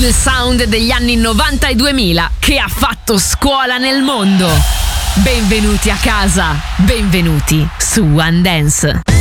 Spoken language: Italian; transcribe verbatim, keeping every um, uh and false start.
Il sound degli anni novanta e duemila che ha fatto scuola nel mondo. Benvenuti a casa, benvenuti su One Dance.